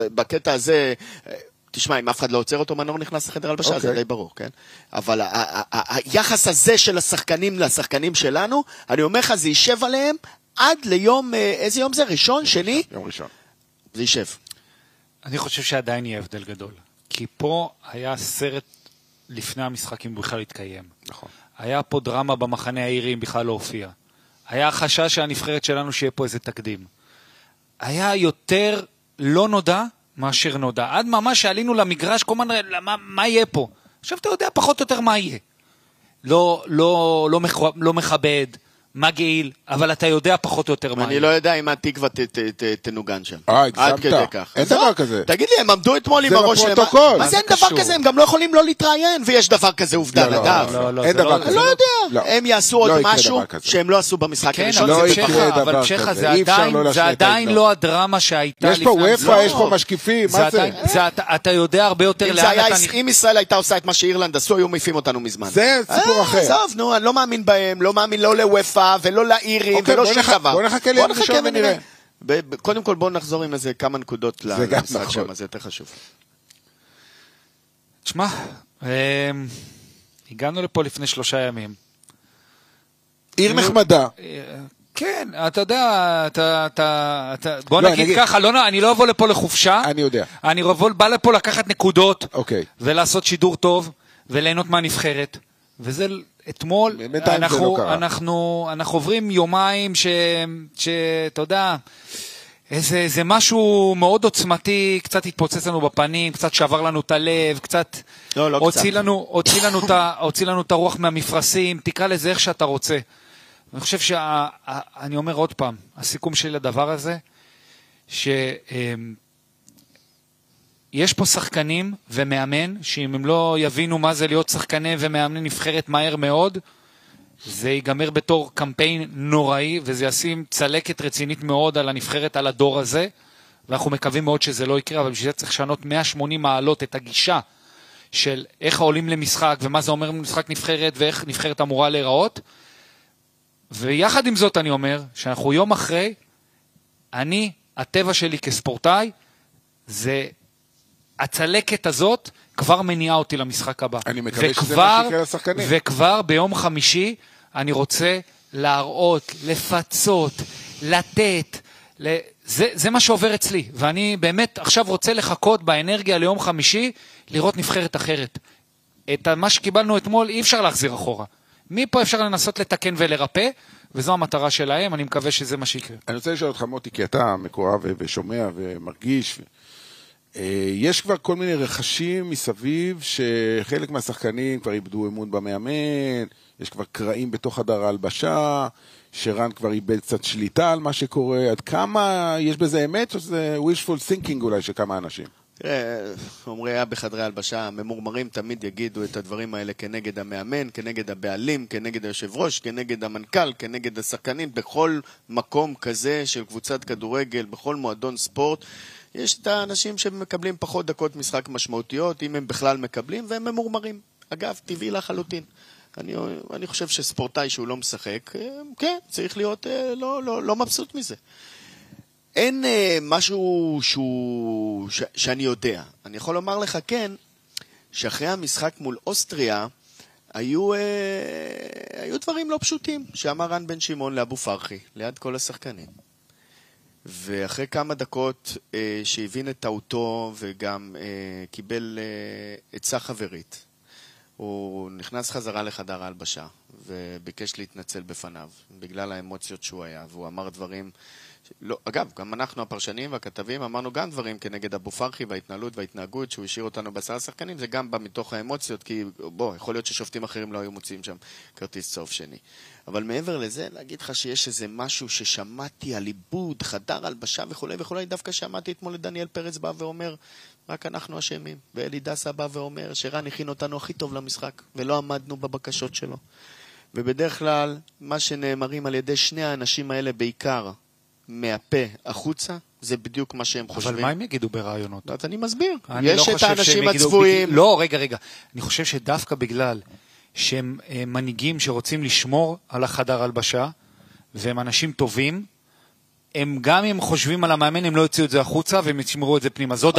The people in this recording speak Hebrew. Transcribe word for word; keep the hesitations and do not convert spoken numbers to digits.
בקטע הזה, תשמע, אם אף אחד לא עוצר אותו, מנור נכנס לחדר הלבשה, זה די ברור, כן? אבל היחס הזה של השחקנים לשחקנים שלנו, אני אומר לך, זה יישב עליהם עד ליום, איזה יום זה? ראשון, שני? יום ראשון. זה יישב. אני חושב שעדיין יהיה הבדל גדול. כי פה היה סרט לפני המשחק אם בכלל התקיים. נכון. היה פה דרמה במחנה העירי אם בכלל לא הופיע. היה חשש שהנבחרת שלנו שיהיה פה איזה תקדים. היה יותר לא נודע מאשר נודע. עד ממש שעלינו למגרש, כל הזמן, מה, מה יהיה פה? עכשיו אתה יודע פחות או יותר מה יהיה. לא, לא, לא, מח... לא מכבד, מגעיל, אבל אתה יודע פחות או יותר מה יהיה. אני לא יודע אם התקווה תנוגן שם. אה, הגזמת. אין דבר כזה. תגיד לי, הם עמדו אתמול עם הראש שלהם. מה זה אין דבר כזה? הם גם לא יכולים לא להתראיין, ויש דבר כזה עובדה לדעת. אין דבר כזה. לא יודע. הם יעשו עוד משהו שהם לא עשו במשחק הראשון. אבל צ'כה, זה עדיין לא הדרמה שהייתה. יש פה וופא, יש פה משקיפים, מה זה? אתה יודע הרבה יותר לאן אתה נכנס. אם ישראל הייתה עושה את מה שאירלנד עשו, היו מעיפים אותנו מזמן. זה סיפור אחר. עזוב, נו, אני לא מאמין בהם, לא מאמין לא לוופא ולא לאירים ולא שום דבר. בוא נחכה ליום ראשון ונראה. קודם כל בואו נחזור עם איזה כמה נקודות למשחק שם, זה יותר חשוב. תשמע, הגענו לפה לפני שלושה ימים. עיר נחמדה. כן, אתה יודע, בוא נגיד ככה, אני לא אבוא לפה לחופשה. אני יודע. אני בא לפה לקחת נקודות, אוקיי. ולעשות שידור טוב, וליהנות מהנבחרת. וזה אתמול, אנחנו, אנחנו, אנחנו עוברים יומיים ש, שאתה יודע, איזה, איזה משהו מאוד עוצמתי, קצת התפוצץ לנו בפנים, קצת שבר לנו את הלב, קצת, לא, לא הוציא קצת. לנו, הוציא לנו, הוציא לנו את הרוח מהמפרשים, תקרא לזה איך שאתה רוצה. אני חושב שאני אומר עוד פעם, הסיכום שלי לדבר הזה, ש, יש פה שחקנים ומאמן, שאם הם לא יבינו מה זה להיות שחקני ומאמני נבחרת מהר מאוד, זה ייגמר בתור קמפיין נוראי, וזה ישים צלקת רצינית מאוד על הנבחרת, על הדור הזה, ואנחנו מקווים מאוד שזה לא יקרה, אבל בשביל זה צריך לשנות מאה ושמונים מעלות את הגישה של איך העולים למשחק, ומה זה אומר משחק נבחרת, ואיך נבחרת אמורה להיראות. ויחד עם זאת אני אומר, שאנחנו יום אחרי, אני, הטבע שלי כספורטאי, זה הצלקת הזאת כבר מניעה אותי למשחק הבא. אני מקווה שזה מה שיקרה לשחקנים. וכבר ביום חמישי אני רוצה להראות, לפצות, לתת, ל... זה, זה מה שעובר אצלי. ואני באמת עכשיו רוצה לחכות באנרגיה ליום חמישי, לראות נבחרת אחרת. את מה שקיבלנו אתמול אי אפשר להחזיר אחורה. מפה אפשר לנסות לתקן ולרפא, וזו המטרה שלהם, אני מקווה שזה מה שיקרה. אני רוצה לשאול אותך מוטי, כי אתה מקורב ושומע ומרגיש ו... יש כבר כל מיני רכשים מסביב שחלק מהשחקנים כבר איבדו אמון במאמן, יש כבר קרעים בתוך חדר ההלבשה, שרן כבר איבד קצת שליטה על מה שקורה, עד כמה יש בזה אמת או זה wishful thinking אולי של כמה אנשים? תראה, אומרי היה בחדרי ההלבשה, הממורמרים תמיד יגידו את הדברים האלה כנגד המאמן, כנגד הבעלים, כנגד היושב ראש, כנגד המנכ"ל, כנגד השחקנים, בכל מקום כזה של קבוצת כדורגל, בכל מועדון ספורט, יש את האנשים שמקבלים פחות דקות משחק משמעותיות, אם הם בכלל מקבלים, והם ממורמרים. אגב, טבעי לחלוטין. אני, אני חושב שספורטאי שהוא לא משחק, כן, צריך להיות לא, לא, לא מבסוט מזה. אין משהו שהוא, ש, שאני יודע. אני יכול לומר לך כן, שאחרי המשחק מול אוסטריה, היו, היו דברים לא פשוטים, שאמר רן בן שמעון לאבו פרחי, ליד כל השחקנים. ואחרי כמה דקות אה, שהבין את טעותו וגם אה, קיבל אה, עצה חברית, הוא נכנס חזרה לחדר ההלבשה וביקש להתנצל בפניו בגלל האמוציות שהוא היה, והוא אמר דברים לא, אגב, גם אנחנו הפרשנים והכתבים אמרנו גם דברים כנגד אבו פרחי וההתנהלות וההתנהגות שהוא השאיר אותנו בעשרה שחקנים, זה גם בא מתוך האמוציות, כי בוא, יכול להיות ששופטים אחרים לא היו מוציאים שם כרטיס צהוב שני. אבל מעבר לזה, להגיד לך שיש איזה משהו ששמעתי על עיבוד, חדר הלבשה וכו' וכו', דווקא שמעתי אתמול לדניאל פרץ בא ואומר, רק אנחנו אשמים, ואלי דסה בא ואומר שרן הכין אותנו הכי טוב למשחק, ולא עמדנו בבקשות שלו. ובדרך כלל, מה שנאמרים על ידי שני האנשים האלה בעיקר, מהפה החוצה, זה בדיוק מה שהם חושבים. אבל מה הם יגידו ברעיונות? אז אני מסביר. יש את האנשים הצבועים. לא, רגע, רגע. אני חושב שדווקא בגלל שהם מנהיגים שרוצים לשמור על החדר הלבשה, והם אנשים טובים, הם גם אם חושבים על המאמן, הם לא יוציאו את זה החוצה, והם ישמרו את זה פנימה. זו